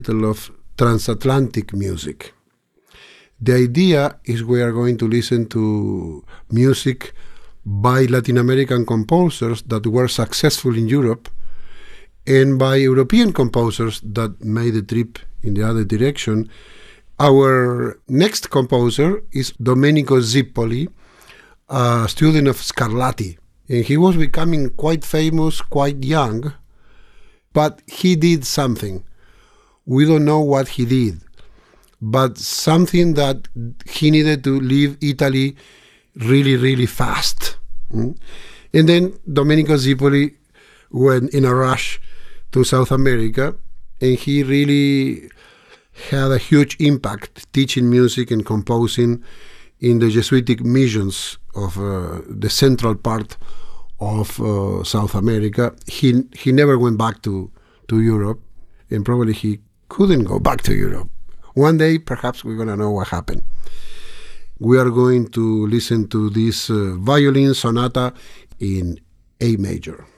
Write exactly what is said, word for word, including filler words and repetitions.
of transatlantic music. The idea is we are going to listen to music by Latin American composers that were successful in Europe and by European composers that made the trip in the other direction. Our next composer is Domenico Zippoli, a student of Scarlatti, and he was becoming quite famous, quite young, but he did something. We don't know what he did, but something that he needed to leave Italy really, really fast. Mm? And then Domenico Zippoli went in a rush to South America, and he really had a huge impact teaching music and composing in the Jesuitic missions of uh, the central part of uh, South America. He he never went back to, to Europe, and probably he couldn't go back to Europe. One day, perhaps we're going to know what happened. We are going to listen to this uh, violin sonata in A major.